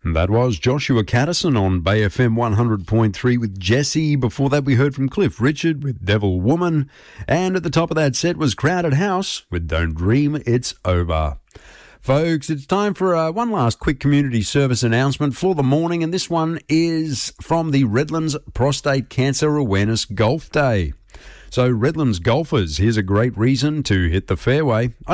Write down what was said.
That was Joshua Caddison on Bay FM 100.3 with Jesse. Before that, we heard from Cliff Richard with Devil Woman. And at the top of that set was Crowded House with Don't Dream It's Over. Folks, it's time for one last quick community service announcement for the morning, and this one is from the Redlands Prostate Cancer Awareness Golf Day. So, Redlands golfers, here's a great reason to hit the fairway.